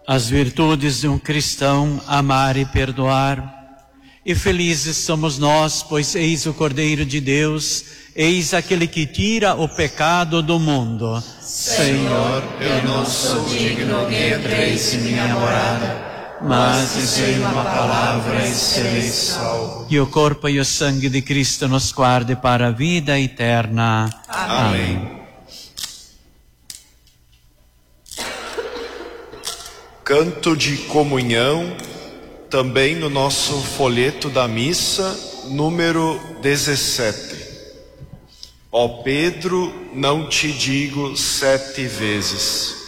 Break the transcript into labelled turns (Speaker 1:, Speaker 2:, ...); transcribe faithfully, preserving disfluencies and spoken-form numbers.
Speaker 1: As virtudes de um cristão: amar e perdoar. E felizes somos nós, pois eis o Cordeiro de Deus, eis aquele que tira o pecado do mundo.
Speaker 2: Senhor, eu não sou digno que entreis em minha morada, mas dizei uma palavra e serei salvo.
Speaker 1: Que o corpo e o sangue de Cristo nos guarde para a vida eterna.
Speaker 2: Amém. Amém. Canto de comunhão, também no nosso folheto da missa, número dezessete. Ó Pedro, não te digo sete vezes.